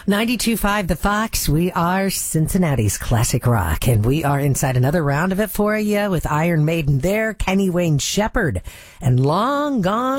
92.5 The Fox. We are Cincinnati's classic rock, and we are inside another round of it for you with Iron Maiden there, Kenny Wayne Shepherd, and Long Gone